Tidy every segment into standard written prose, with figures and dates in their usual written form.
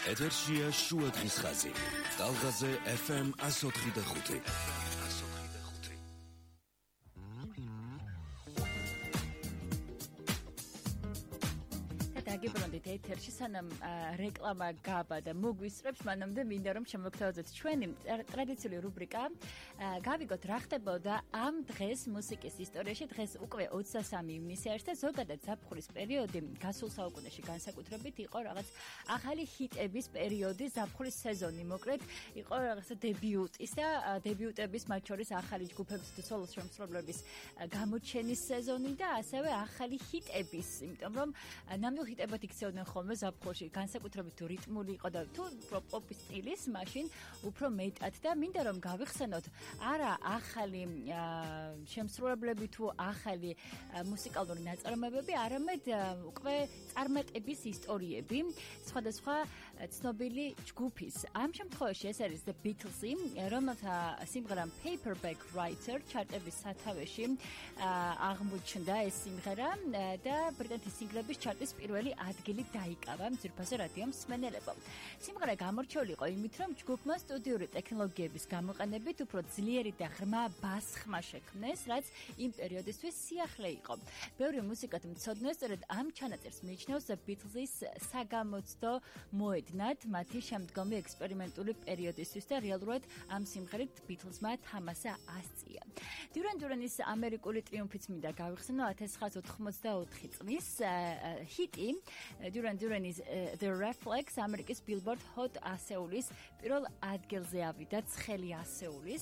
ეთერშია შუა დღის ხაზი. ტალღაზე FM 104.5. გიბრუნდით ეთერში სანამ რეკლამა გაბადა მოგვისწრებს მანამდე მინდა რომ შემოგთავაზოთ ჩვენი ტრადიციული რუბრიკა გავიგოთ რა ხდებოდა ამ დღეს მუსიკის ისტორიაში დღეს უკვე 23 ივნისი არის და ზოგადად ზაფხულის პერიოდი გასულ საუკუნეში განსაკუთრებით იყო რაღაც ახალი ჰიტების პერიოდი ზაფხულის სეზონი მოკლედ იყო რაღაცა დებიუტის და დებიუტების მათ შორის ახალი ჯგუფების თუ სოლო შემსრულებლების გამოჩენის სეზონი და ასევე ახალი ჰიტების იმიტომ რომ ნამდვილ ჰიტებად იქცეოდნენ ხოლმე ზაფხულში განსაკუთრებით თუ რიტმული იყო და თუ პოპის სტილის მაშინ უფრო მეტად და მინდა რომ გავიხსენოთ არა ახალი შემსრულებლები თუ ახალი მუსიკალური ნაწარმოებები არამედ უკვე წარმატების ისტორიები სხვადასხვა ცნობილი ჯგუფის ამ შემთხვევაში ეს არის The Beatles რომელთა სიმღერამ Paperback Writer ჩარტების სათავეში აღმოჩნდა ეს სიმღერა და ბრიტანეთის სინგლების ჩარტის პირველი ადგილი დაიკავა ძირფასო რადიო მსმენელებმა. სიმღერა გამორჩეული იყო იმით, რომ ჯგუფმა სტუდიური ტექნოლოგიების გამოყენებით უფრო ძლიერი და ღრმა ბას-ხმა შექმნეს, რაც იმ პერიოდისთვის სიახლე იყო. ბევრი მუსიკათმცოდნე სწორედ ამ ჩანაწერს მიიჩნევს The Beatles-ის საგამოცდო მოედნად მათი შემდგომი ექსპერიმენტული პერიოდისთვის და რეალურად ამ სიმღერით Beatles-მა თამასა ასწია. Duran Duran-ის ამერიკული ტრიუმფიც მინდა გავიხსენო 1984 წლის ჰიტი Duran Duran-ის The Reflex ამერიკის Billboard Hot 100-ის პირველ ადგილზე ავიდა ცხელი 100-ის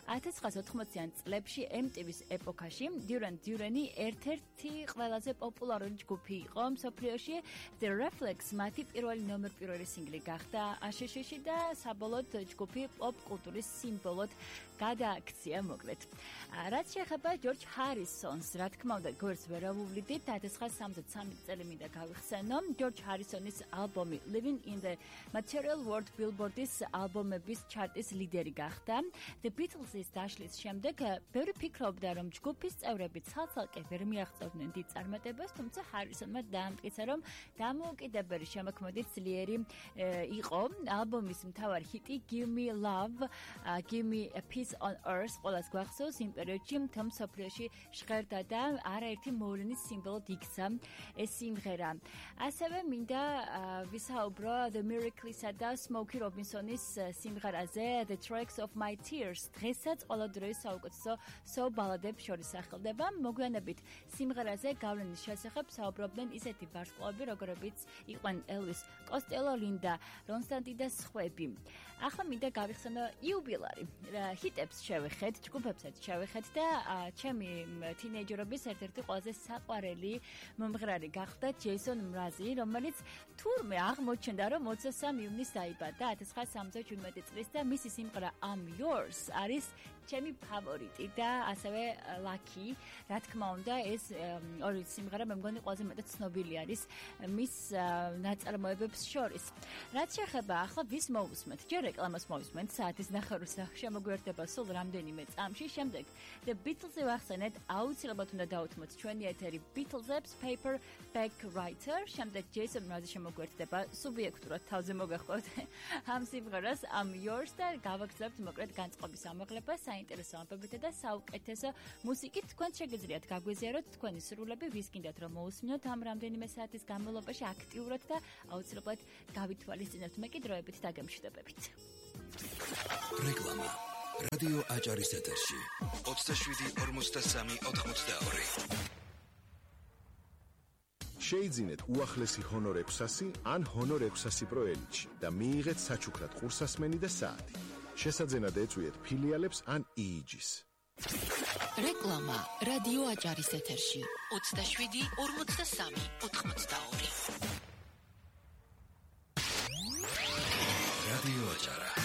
1980-იან წლებში MTV-ის ეპოქაში Duran Duran-ი ერთ-ერთი ყველაზე პოპულარული ჯგუფი იყო მსოფლიოში The Reflex მათი პირველი ნომერ პირველი სინგლი გახდა აშშ-ში და საბოლოოდ ჯგუფი პოპ კულტურის სიმბოლოდ გადააქცია მოკლედ რაც შეეხება ჯორჯ ჰარისონს რა თქმა უნდა გვერდს ვერ ავუვლიდით 1973 წელი მინდა გავიხსენო ჯორჯ ჰარისონის ალბომი Living in the Material World Billboard-ის ალბომების ჩარტის ლიდერი გახდა The Beatles-ის დაშლის შემდეგ ბევრი ფიქრობდა რომ ჯგუფის წევრები ცალ-ცალკე ვერ მიაღწევდნენ დიდ წარმატებას თუმცა ჰარისონმა დაამტკიცა რომ დამოუკიდებელი შემოქმედით ძლიერი იყო ალბომის მთავარი ჰიტი Give Me Love Give Me a Peace on Earth ყველას გვახსოვს იმ პერიოდში მთელ მსოფლიოში ჟღერდა და არაერთი მოვლენის სიმბოლოდ იქცა ეს სიმღერა ასევე მინდა ვისაუბრო The Miracle-ისა და Smokey Robinson-ის სიმღერაზე The Tracks of My Tears დღესაც ყველა დროის საუკეთესო ბალადებს შორის სახელდება მოგვიანებით სიმღერაზე გავლენის შესახებ საუბრობდნენ ისეთი ვარსკვლავები როგორებიც იყვნენ Elvis Costello, Linda Ronstadt და სხვები ახლა მინდა გავიხსენო იუბილარი ჰიტებს შევეხეთ ჯგუფებსაც შევეხეთ და ჩემი თინეიჯერობის ერთ-ერთი ყველაზე საყვარელი მომღერალი გახდა ჯეისონ მრაზი რომელიც თურმე აღმოჩნდა რომ 23 ივნისს დაიბადა 1977 წლის და მისი სიმღერა I'm Yours არის ჩემი ფავორიტი და ასევე Lucky რა თქმა უნდა ეს ორი სიმღერა მე მგონი ყველაზე მეტად ცნობილი არის მის ნაწარმოებებს შორის რაც შეეხება ახლა ვის მოვუსმენთ ჯერ რეკლამას მოვუსმენთ საათის ნახევრის შემოგვიერთდება სულ რამდენიმე წამში შემდეგ The Beatles-ზე ვახსენეთ აუცილებლად უნდა დავუთმოთ ჩვენი ეთერი Beatles-ებს Paperback Writer შემდეგ Jason Mraz შემოგვიერთდება სუბიექტურად თავზე მოგახსოვთ ამ სიმღერას I'm Yours და გავაგრძელებთ მოკლედ განწყობის ამაღლებას საინტერესო ამბებითა და საუკეთესო მუსიკით თქვენ შეგიძლიათ გაგვიზიაროთ თქვენი სრულები ვის გინდათ რომ მოусმინოთ ამ რამდენიმე საათის განმავლობაში აქტიურად და აუცილებლად გავითვალისწინებთ მე კი დროებით დაგემშვიდობებით რეკლამა რადიო აჭარის ეთერში 27-43-82 შეიძინეთ უახლესი Honor 600 ან Honor 600 Pro Elite და მიიღეთ საჩუქრად ყურსასმენი და საათი. შესაძენად ეწვიეთ ფილიალებს ან EEG-ს. რეკლამა რადიო აჭარის ეთერში 27-43-82 რადიო აჭარა